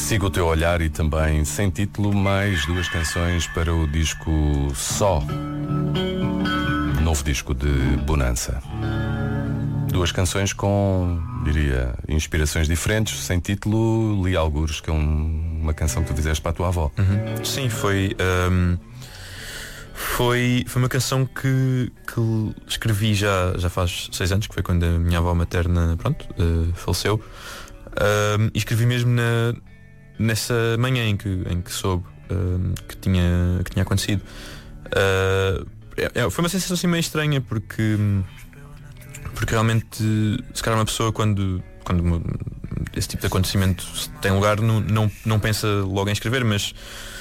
Sigo o Teu Olhar e também Sem Título, mais 2 canções para o disco Só, novo disco de Bonança. 2 canções com, diria, inspirações diferentes. Sem Título, li algures, que é uma canção que tu fizeste para a tua avó. Sim, foi uma canção que escrevi já faz 6 anos, que foi quando a minha avó materna faleceu. E escrevi mesmo nessa manhã em que soube que tinha acontecido. Foi uma sensação assim meio estranha, porque realmente, se calhar, uma pessoa quando esse tipo de acontecimento tem lugar não pensa logo em escrever, mas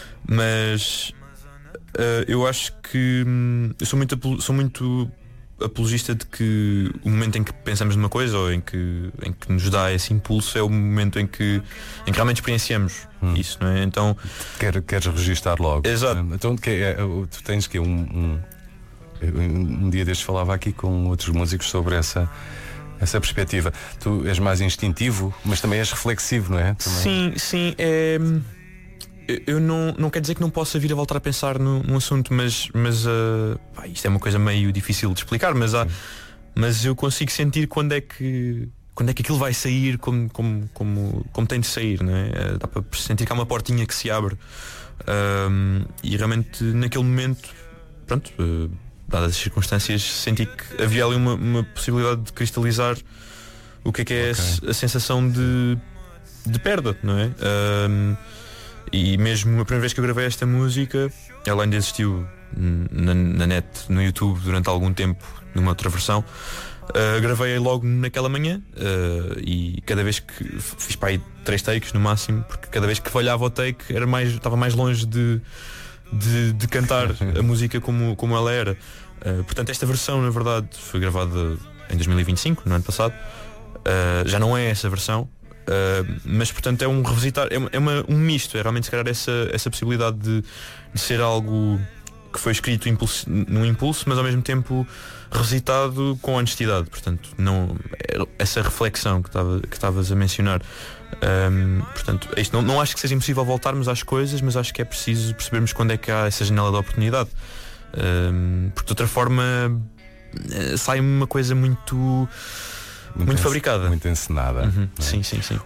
eu acho que eu sou muito apologista de que o momento em que pensamos numa coisa, ou em que nos dá esse impulso, é o momento em que realmente experienciamos isso, não é? Então queres registar logo. Exato. Então tu tens que um dia destes falava aqui com outros músicos sobre essa perspectiva. Tu és mais instintivo, mas também és reflexivo, não é? Também. Sim. Eu não quero dizer que não possa vir a voltar a pensar num assunto, mas isto é uma coisa meio difícil de explicar, mas eu consigo sentir quando é que aquilo vai sair como tem de sair, não é? Dá para sentir que há uma portinha que se abre, e realmente naquele momento, dadas as circunstâncias, senti que havia ali uma possibilidade de cristalizar o que é a sensação de perda, não é? E mesmo a primeira vez que eu gravei esta música, ela ainda existiu na net, no YouTube, durante algum tempo, numa outra versão. Gravei logo naquela manhã, e cada vez que fiz para aí 3 takes no máximo, porque cada vez que falhava o take estava mais longe de cantar a música como ela era. Portanto, esta versão, na verdade, foi gravada em 2025, no ano passado. Já não é essa versão, mas portanto é um revisitar, um misto. É realmente, se calhar, essa possibilidade de ser algo que foi escrito num impulso, mas ao mesmo tempo revisitado com honestidade. Portanto, essa reflexão que estavas a mencionar. Portanto, isto não acho que seja impossível voltarmos às coisas, mas acho que é preciso percebermos quando é que há essa janela de oportunidade, porque de outra forma sai uma coisa muito fabricada, muito encenada. É? Sim.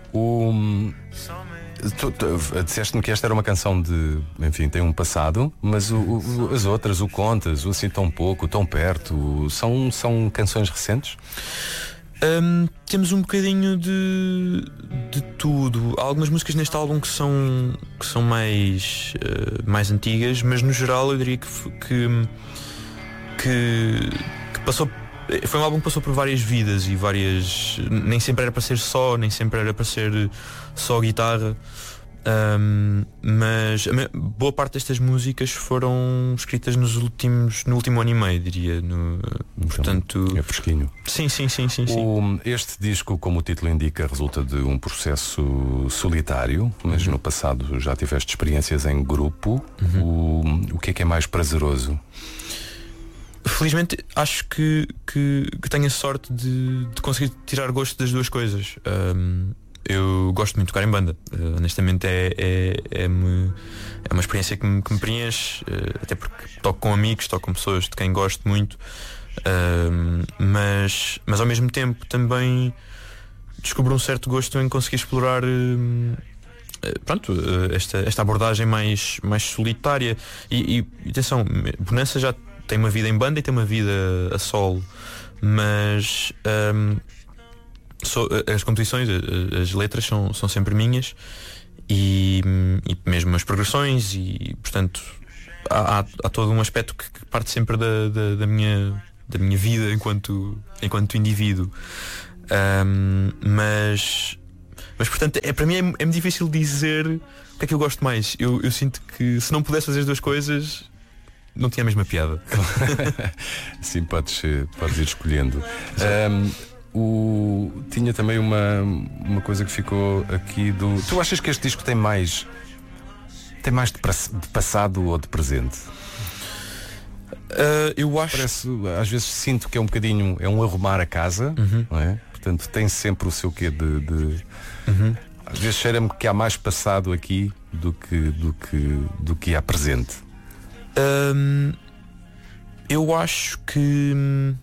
Tu disseste-me que esta era uma canção tem um passado, mas as outras, o Contas, o Assim Tão Pouco, o Tão Perto, são canções recentes? Temos um bocadinho de tudo. Há algumas músicas neste álbum que são mais antigas, mas no geral eu diria que passou. Foi um álbum que passou por várias vidas e várias. Nem sempre era para ser só, nem sempre era para ser só guitarra. Mas boa parte destas músicas foram escritas no último ano e meio, diria. Portanto, é fresquinho. Sim. Este disco, como o título indica, resulta de um processo solitário, mas no passado já tiveste experiências em grupo. O que é mais prazeroso? Felizmente acho que tenho a sorte de conseguir tirar gosto das duas coisas. Eu gosto muito de tocar em banda. Honestamente é uma experiência que me preenche, até porque toco com amigos, toco com pessoas de quem gosto muito, mas ao mesmo tempo também descubro um certo gosto em conseguir explorar esta abordagem mais solitária. E atenção, Bonança já tem uma vida em banda e tem uma vida a solo, mas as composições, as letras são sempre minhas, e mesmo as progressões, e portanto há todo um aspecto que parte sempre da minha vida enquanto indivíduo, mas portanto para mim é muito difícil dizer o que é que eu gosto mais. Eu sinto que se não pudesse fazer as duas coisas não tinha a mesma piada. Sim, podes ir escolhendo. Tinha também uma coisa que ficou aqui Tu achas que este disco tem mais de passado ou de presente? Eu acho. Às vezes sinto que é um bocadinho, é um arrumar a casa, não é? Portanto tem sempre o seu quê de Às vezes cheira-me que há mais passado aqui do que há presente. Eu acho que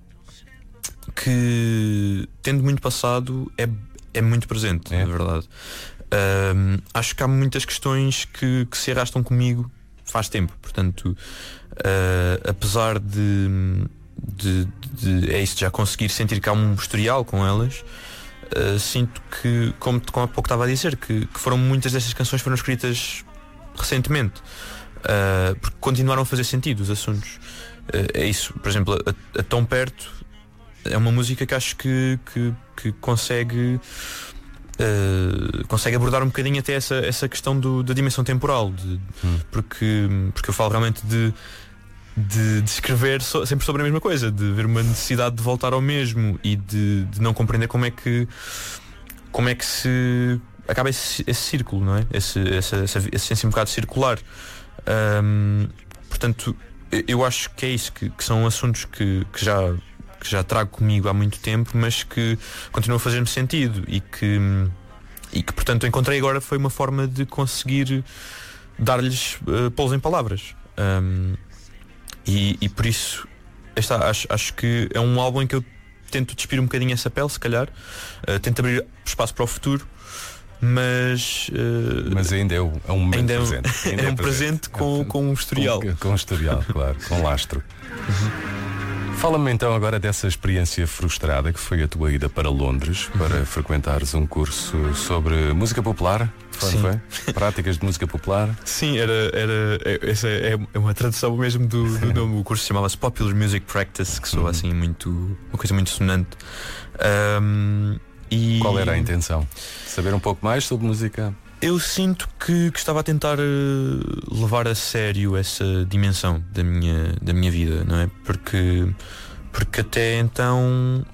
tendo muito passado é muito presente, na verdade. Acho que há muitas questões que se arrastam comigo faz tempo. Portanto, apesar de é isso, já conseguir sentir que há um historial com elas, sinto que, como há pouco estava a dizer, que foram muitas destas canções foram escritas recentemente, porque continuaram a fazer sentido os assuntos. É isso, por exemplo, a Tão Perto é uma música que acho que consegue abordar um bocadinho até essa questão da dimensão temporal, porque eu falo realmente de escrever sempre sobre a mesma coisa, de ver uma necessidade de voltar ao mesmo e de não compreender como é que se acaba esse círculo, não é? Essa essência um bocado circular. Portanto, eu acho que é isso, que são assuntos que já trago comigo há muito tempo, mas que continuam a fazer-me sentido e que portanto encontrei agora foi uma forma de conseguir dar-lhes pouso em palavras. E por isso acho que é um álbum em que eu tento despir um bocadinho essa pele, se calhar, tento abrir espaço para o futuro, mas ainda é um momento presente. Ainda é um presente com um historial. Com um historial, claro, com lastro. Fala-me então agora dessa experiência frustrada que foi a tua ida para Londres para frequentares um curso sobre música popular. Foi? Práticas de música popular. Sim, essa é uma tradução mesmo do nome. O curso chamava-se Popular Music Practice, que soa assim uma coisa muito sonante. Qual era a intenção? Saber um pouco mais sobre música? Eu sinto que estava a tentar levar a sério essa dimensão da minha vida, não é? Porque até então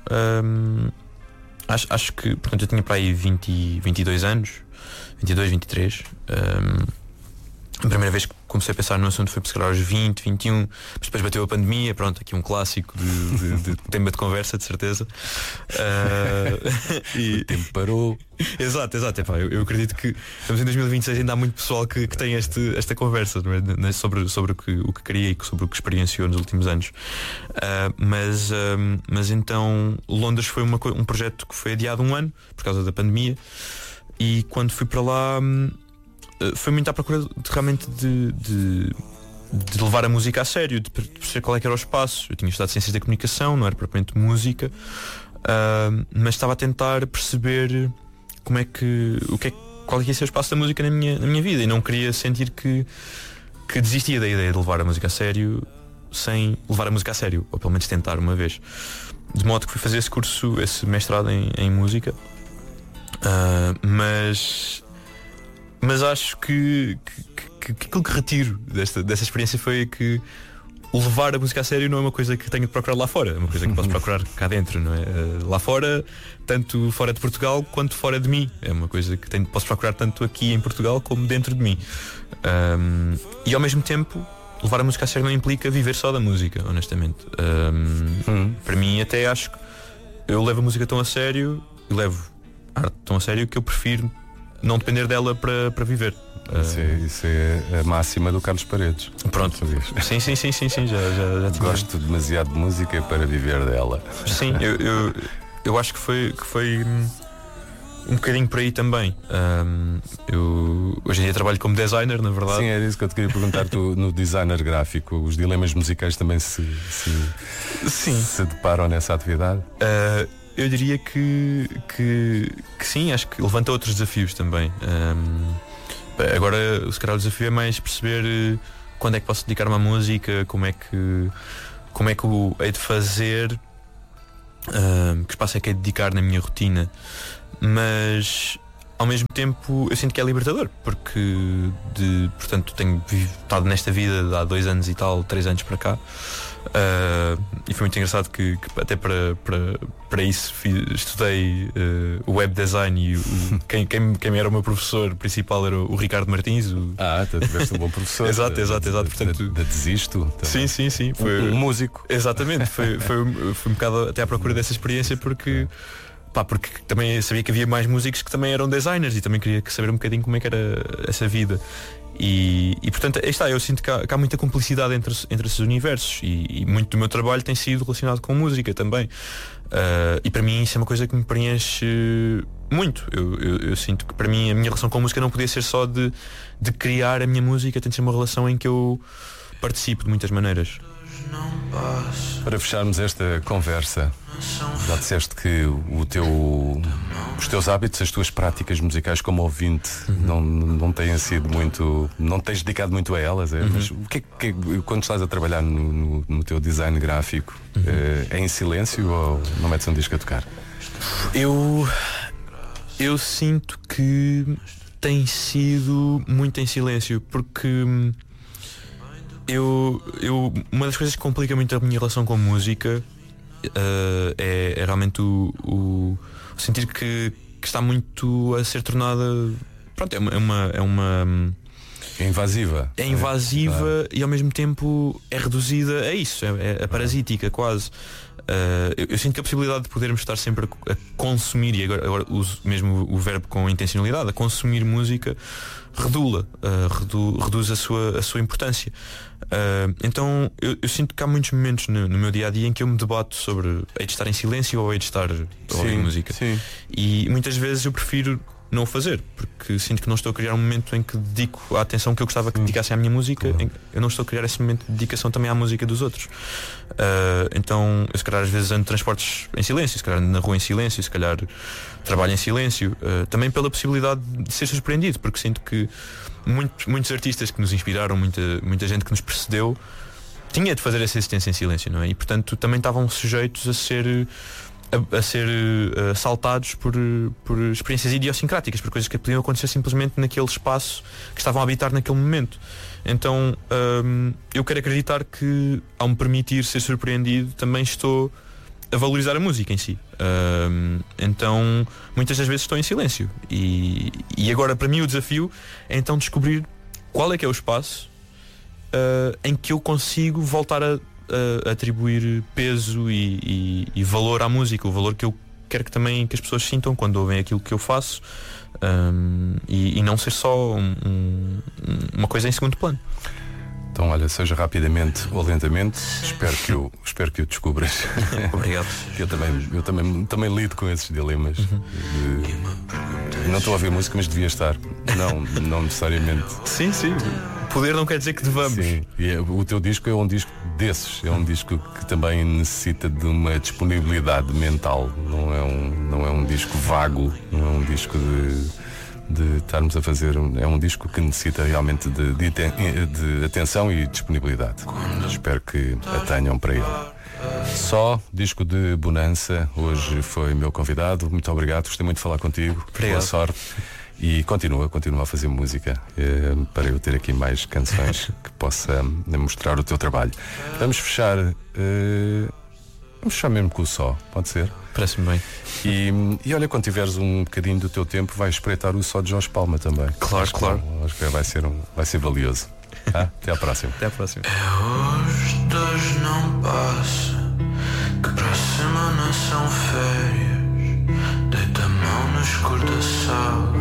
acho que, portanto, eu tinha para aí 22 anos, 22, 23. A primeira vez que comecei a pensar no assunto foi, se calhar, aos 20, 21. Mas depois bateu a pandemia, pronto, aqui um clássico de tema de conversa, de certeza. O tempo parou. Exato. Epá, eu acredito que estamos em 2026, ainda há muito pessoal que tem esta conversa, não é? sobre o que queria e sobre o que experienciou nos últimos anos. Mas então Londres foi um projeto que foi adiado um ano por causa da pandemia. E quando fui para lá, foi muito à procura realmente de levar a música a sério, de perceber qual é que era o espaço. Eu tinha estudado Ciências da Comunicação, não era propriamente música, mas estava a tentar perceber qual é que ia ser o espaço da música na minha vida, e não queria sentir que desistia da ideia de levar a música a sério sem levar a música a sério, ou pelo menos tentar uma vez. De modo que fui fazer esse curso, esse mestrado em música, mas acho que aquilo que retiro dessa experiência foi que levar a música a sério não é uma coisa que tenho de procurar lá fora, é uma coisa que posso procurar cá dentro, não é? Lá fora, tanto fora de Portugal quanto fora de mim, é uma coisa que posso procurar tanto aqui em Portugal como dentro de mim. E ao mesmo tempo, levar a música a sério não implica viver só da música, honestamente. Para mim, até acho que eu levo a música tão a sério e levo a arte tão a sério que eu prefiro não depender dela para viver. Isso é a máxima do Carlos Paredes. Pronto. Sim, já gosto demasiado de música para viver dela. Sim, eu acho que foi um bocadinho por aí também. Eu hoje em dia trabalho como designer, na verdade. Sim, era isso que eu te queria perguntar. Tu, no designer gráfico, os dilemas musicais também se deparam nessa atividade? Eu diria que sim, acho que levanta outros desafios também. Agora, se calhar, o desafio é mais perceber quando é que posso dedicar-me à música, como é que o hei de fazer, que espaço é que hei de dedicar na minha rotina. Mas ao mesmo tempo eu sinto que é libertador, porque portanto tenho estado nesta vida há 2 anos e tal, 3 anos para cá. E foi muito engraçado que até para isso estudei o web design, e quem era o meu professor principal era o Ricardo Martins. Tu tiveste um bom professor. Exato. Portanto, desisto. Sim. Foi um músico. Exatamente. Foi um bocado até à procura dessa experiência, porque Pá, porque também sabia que havia mais músicos que também eram designers e também queria saber um bocadinho como é que era essa vida. E portanto, aí está, eu sinto que há muita cumplicidade entre esses universos e muito do meu trabalho tem sido relacionado com música também. E para mim isso é uma coisa que me preenche muito. Eu sinto que para mim a minha relação com a música não podia ser só de criar a minha música, tem de ser uma relação em que eu participo de muitas maneiras. Para fecharmos esta conversa, já disseste que os teus hábitos, as tuas práticas musicais como ouvinte não têm sido muito, não tens dedicado muito a elas, mas o que quando estás a trabalhar no teu design gráfico, é em silêncio ou não metes um disco a tocar? Eu sinto que tem sido muito em silêncio, porque uma das coisas que complica muito a minha relação com música é realmente o sentir que está muito a ser tornada. Pronto, é invasiva. É invasiva, claro. E ao mesmo tempo é reduzida a isso, é parasítica quase. Eu sinto que a possibilidade de podermos estar sempre a consumir, e agora uso mesmo o verbo com intencionalidade, a consumir música, reduz a sua importância. Então eu sinto que há muitos momentos no meu dia-a-dia em que eu me debato sobre hei de estar em silêncio ou hei de estar a ouvir música. Sim. E muitas vezes eu prefiro não o fazer, porque sinto que não estou a criar um momento em que dedico a atenção que eu gostava que dedicassem à minha música. Eu não estou a criar esse momento de dedicação também à música dos outros. Então eu se calhar às vezes ando transportes em silêncio, se calhar ando na rua em silêncio, se calhar trabalho em silêncio, também pela possibilidade de ser surpreendido, porque sinto que muitos artistas que nos inspiraram, muita gente que nos precedeu tinha de fazer essa existência em silêncio, não é? E portanto também estavam sujeitos a ser assaltados por experiências idiosincráticas, por coisas que podiam acontecer simplesmente naquele espaço que estavam a habitar naquele momento. Então eu quero acreditar que ao me permitir ser surpreendido também estou a valorizar a música em si. Então muitas das vezes estou em silêncio e agora para mim o desafio é então descobrir qual é que é o espaço em que eu consigo voltar a atribuir peso e valor à música, o valor que eu quero que também que as pessoas sintam quando ouvem aquilo que eu faço, e não ser só uma coisa em segundo plano. Então olha, seja rapidamente ou lentamente, espero que o descubras. Obrigado. Eu também lido com esses dilemas. Não estou a ouvir música, mas devia estar. Não necessariamente. Sim. Poder não quer dizer que devamos. Sim, e o teu disco é um disco desses. É um disco que também necessita de uma disponibilidade mental. Não é um disco vago. Não é um disco de estarmos a fazer. É um disco que necessita realmente de atenção e disponibilidade. Espero que a tenham para ele. Só disco de Bonança. Hoje foi meu convidado. Muito obrigado. Gostei muito de falar contigo. Obrigado. Boa sorte. E continua a fazer música, para eu ter aqui mais canções que possa mostrar o teu trabalho. Vamos fechar mesmo com o Só, pode ser? Parece-me bem. E olha, quando tiveres um bocadinho do teu tempo, vais espreitar o Só de Jorge Palma também. Claro. Acho que vai ser valioso. Até à próxima. Até à próxima. Hoje não passa, que para a semana são férias. Deita a mão no escuro da sala.